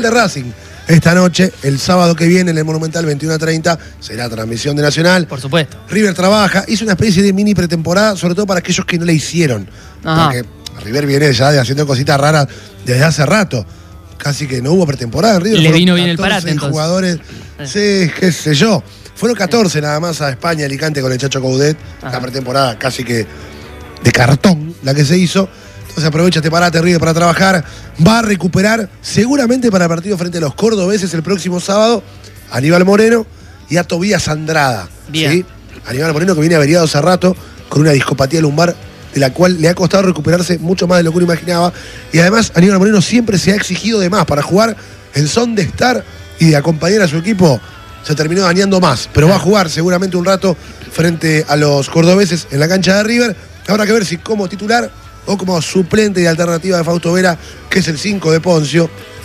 de Racing. Esta noche, el sábado que viene, en el Monumental 21:30, será transmisión de Nacional. Por supuesto. River trabaja, hizo una especie de mini pretemporada, sobre todo para aquellos que no la hicieron. Ajá. Porque River viene ya haciendo cositas raras desde hace rato. Casi que no hubo pretemporada en River. Le vino bien 14 el parate, entonces. Jugadores, sí, qué sé yo. Fueron 14 nada más a España, Alicante con el Chacho Coudet. Ajá. La pretemporada casi que de cartón la que se hizo. Entonces aprovecha este parate River para trabajar. Va a recuperar seguramente para el partido frente a los cordobeses el próximo sábado a Aníbal Moreno y a Tobías Andrada. Bien. ¿Sí? Aníbal Moreno que viene averiado hace rato con una discopatía lumbar de la cual le ha costado recuperarse mucho más de lo que uno imaginaba. Y además Aníbal Moreno siempre se ha exigido de más para jugar en son de estar y de acompañar a su equipo. Se terminó dañando más, pero va a jugar seguramente un rato frente a los cordobeses en la cancha de River. Habrá que ver si como titular o como suplente y alternativa de Fausto Vera, que es el 5 de Poncio.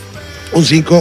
Un 5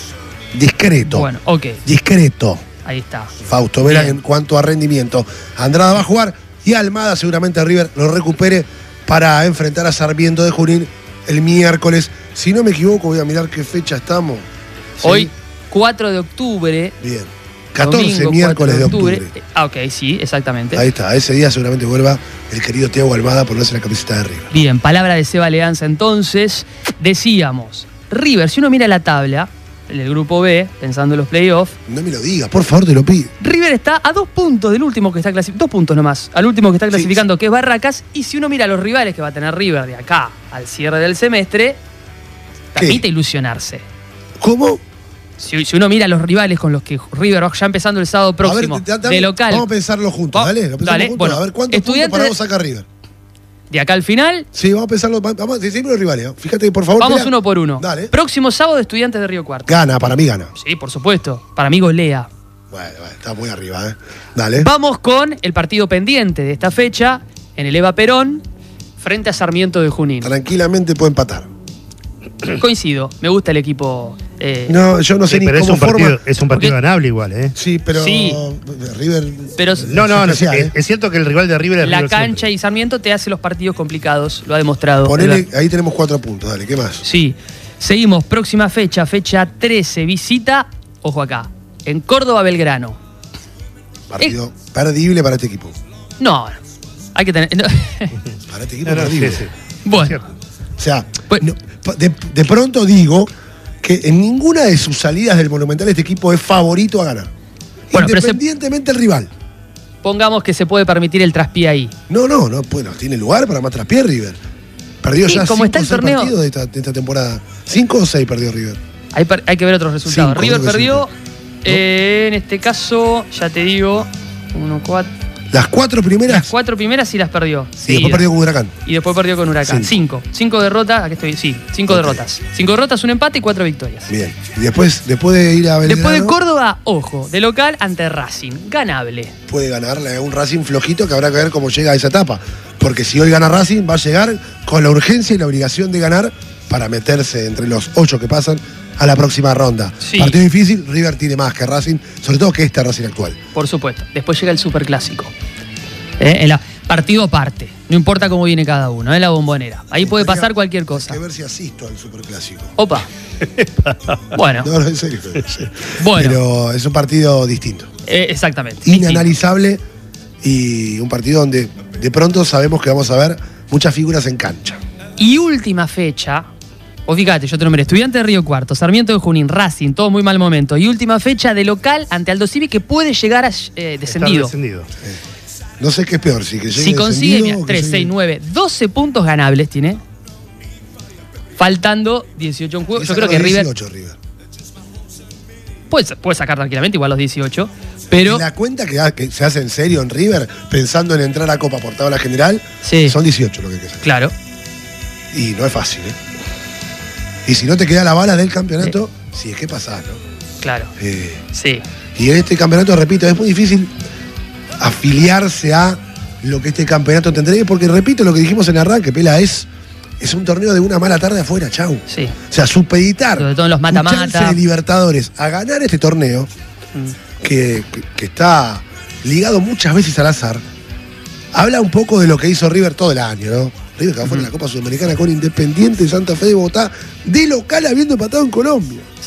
discreto. Bueno, ok. Discreto. Ahí está. Fausto Vera Bien. en cuanto a rendimiento. Andrada va a jugar y Almada seguramente River lo recupere para enfrentar a Sarmiento de Junín el miércoles. Si no me equivoco, voy a mirar qué fecha estamos. ¿Sí? Hoy, 4 de octubre. Bien. 14 domingo, miércoles 4 de octubre. Ok, sí, exactamente. Ahí está, ese día seguramente vuelva el querido Thiago Almada a ponerse la camiseta de River. Bien, palabra de Seba Leanza entonces. Decíamos, River, si uno mira la tabla, el grupo B, pensando en los playoffs, No me lo digas, por favor, te lo pido. River está a 2 puntos del último que está clasificando, 2 puntos nomás, al último que está clasificando, que es Barracas, y si uno mira los rivales que va a tener River de acá al cierre del semestre, permite ilusionarse. ¿Cómo? Si uno mira los rivales con los que River va ya empezando el sábado próximo, A ver, de local, Vamos a pensarlo juntos, dale. Lo pensamos dale, juntos. bueno, A ver, ¿cuántos puntos Estudiantes para de- vos saca River? de acá al final, Sí, vamos a pensarlo. Vamos, siempre los rivales. ¿No? Fíjate, por favor. vamos pelea. uno por uno. Dale. Próximo sábado, Estudiantes de Río Cuarto. Gana, para mí gana. Sí, por supuesto. Para mí golea. Bueno, está muy arriba, ¿eh? Dale. Vamos con el partido pendiente de esta fecha en el Eva Perón frente a Sarmiento de Junín. Tranquilamente puede empatar. Coincido, me gusta el equipo. No, yo no sé Sí, ni pero cómo forma. es un partido ganable igual, ¿eh? Sí, pero Sí. River. Pero No, especial, ¿eh? es cierto que el rival de River es la River cancha siempre. y Sarmiento te hace los partidos complicados, lo ha demostrado. Ponele, ahí tenemos 4 puntos, dale, ¿qué más? Sí. Seguimos, próxima fecha, fecha 13, visita, ojo acá, en Córdoba Belgrano. Partido perdible para este equipo. No, hay que tener. Para este equipo No, no, perdible. sí. Bueno, Cierto. O sea, Pues- de pronto digo que en ninguna de sus salidas del Monumental este equipo es favorito a ganar. Bueno, pero Independientemente del rival. pongamos que se puede permitir el traspié ahí. No, bueno, tiene lugar para más traspié River. Perdió Sí, ya como 5 está o el 6 torneo. partidos de esta temporada. 5 o 6 perdió River. Hay que ver otros resultados. 5, River creo que perdió, 5. en este caso, ya te digo, 1, 4. Las 4 primeras. Las 4 primeras sí las perdió. Y después perdió con Huracán. Y después perdió con Huracán. 5 derrotas, aquí estoy, sí, 5 Ok. derrotas. 5 derrotas, un empate y 4 victorias. Bien. Y después de ir a Belgrano, Después de Córdoba, ojo, de local ante Racing. Ganable. puede ganarle a un Racing flojito que habrá que ver cómo llega a esa etapa. Porque si hoy gana Racing, va a llegar con la urgencia y la obligación de ganar para meterse entre los 8 que pasan a la próxima ronda. Sí. Partido difícil, River tiene más que Racing, sobre todo que este Racing actual. Por supuesto. Después llega el Superclásico. Partido aparte. No importa cómo viene cada uno, la Bombonera. Ahí puede pasar cualquier cosa. Hay que ver si asisto al Superclásico. Opa. Bueno, No, en serio. Sí. Bueno. Pero es un partido distinto. Exactamente. Inanalizable y un partido donde de pronto sabemos que vamos a ver muchas figuras en cancha. Y última fecha. O fíjate, yo te nombré Estudiantes de Río Cuarto, Sarmiento de Junín, Racing, todo muy mal momento. Y última fecha de local ante Aldo Civi que puede llegar a Estar descendido. descendido. No sé qué es peor, si que llegue Si consigue, descendido mira, o que 3, llegue- 6, 9, 12 puntos ganables tiene. Faltando 18 en juego. Y Yo saca creo que los River 18 River. puede sacar tranquilamente igual los 18. Pero ¿Y la cuenta que se hace en serio en River pensando en entrar a Copa por tabla general? Sí. Son 18 lo que hay que hacer. claro, Y no es fácil, ¿eh? Y si no te queda la bala del campeonato, sí, es que pasás, ¿no? claro. Sí. Y en este campeonato, repito, es muy difícil afiliarse a lo que este campeonato te entregue, porque repito lo que dijimos en el arranque, Pela, es un torneo de una mala tarde afuera, chau. Sí. O sea, supeditar Sobre todo en los un mata-mata. chance de Libertadores a ganar este torneo, que está ligado muchas veces al azar, habla un poco de lo que hizo River todo el año, ¿no? River quedó fuera de la Copa Sudamericana con Independiente Santa Fe de Bogotá, de local habiendo empatado en Colombia.